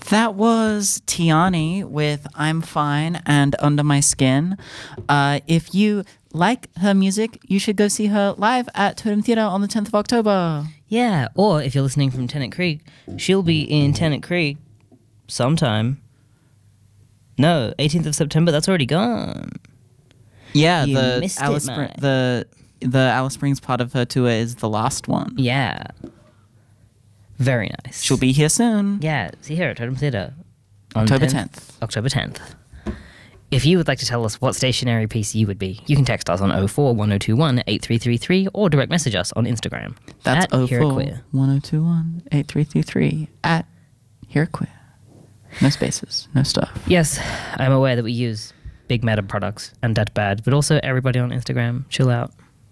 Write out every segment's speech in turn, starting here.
That was Tiani with I'm Fine and Under My Skin. If you like her music, you should go see her live at Totem Theatre on the 10th of October. Yeah, or if you're listening from Tennant Creek, she'll be in Tennant Creek sometime. No, 18th of September, that's already gone. Yeah, You the missed Alice it, mate. the Alice Springs part of her tour is the last one. Yeah. Very nice. She'll be here soon. Yeah, see her at Totem Theatre. on October 10th. October 10th. If you would like to tell us what stationary piece you would be, you can text us on 041021 8333 or direct message us on Instagram. That's at Hear It 04 Queer. 1021 8333 at Hear It Queer. No spaces, no stuff. Yes, I'm aware that we use Big Meta products, and that's bad, but also everybody on Instagram, chill out.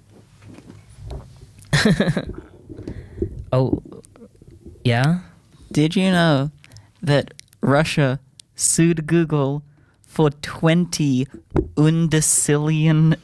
Oh, yeah? Did you know that Russia sued Google for $20 undecillion?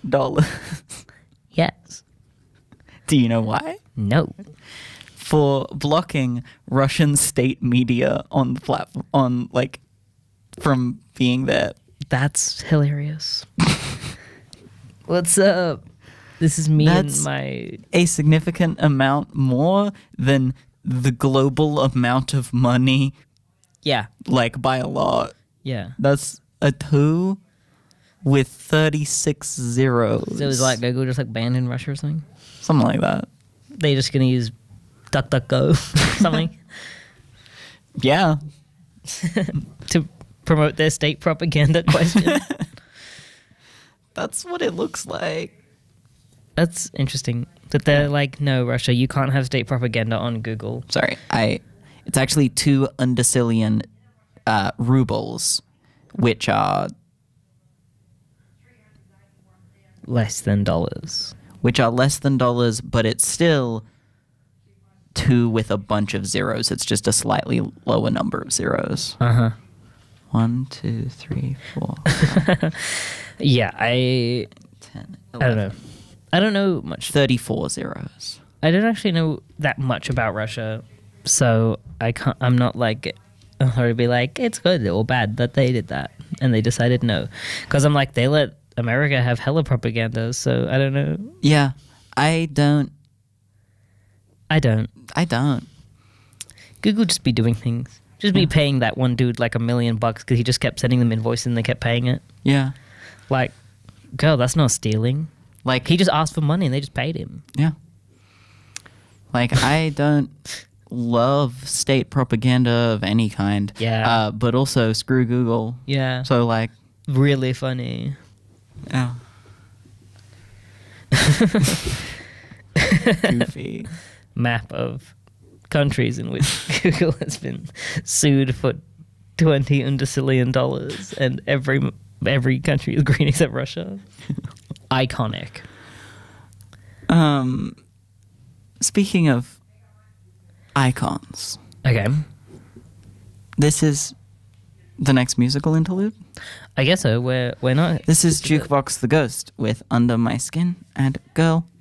Yes. Do you know why? No. For blocking Russian state media on the platform, from being there. That's hilarious. What's up? This is me That's and my... a significant amount more than the global amount of money, Yeah. by a lot. Yeah. That's a 2 with 36 zeros. So it was like Google just banned in Russia or something? Something like that. They're just going to use DuckDuckGo something Yeah. to promote their state propaganda question. That's what it looks like. That's interesting. That they're like, no, Russia, you can't have state propaganda on Google. Sorry, it's actually 2 undecillion rubles, which are Less than dollars. less than dollars, but it's still 2 with a bunch of zeros. It's just a slightly lower number of zeros. Uh-huh. 1, 2, 3, 4, Yeah, 10, I don't know. I don't know much. 34 zeros. I don't actually know that much about Russia, so I'm not to be like, it's good or bad that they did that. And they decided no. Because I'm like, they let America have hella propaganda, so I don't know. Yeah, I don't. Google just be doing things. Just be paying that one dude $1 million because he just kept sending them invoices and they kept paying it. Yeah. Like, girl, that's not stealing. He just asked for money and they just paid him. Yeah. I don't love state propaganda of any kind. Yeah. But also screw Google. Yeah. So Really funny. yeah. Goofy. Map of countries in which Google has been sued for $20 undecillion and every country is green except Russia. Iconic. Speaking of icons, Okay. this is the next musical interlude. I guess so. We're not. This is Jukebox the Ghost with Under My Skin and Girl